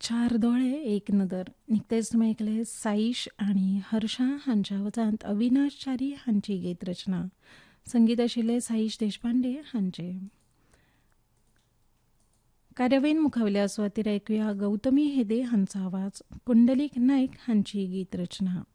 चार दोळे एक नदर निकतेच तुम्ही ऐकले साईश आणि हर्षा हांच्या वचांत अविनाश च्यारी हांची गीत रचना. संगीत आशिल्ले साईश देशपांडे हांचे. कार्यावळीन मुखावयल्या सुवातेर ऐकुया गौतमी हेदे हांचो आवाज, पुंडलीक नायक हांची गीत रचना.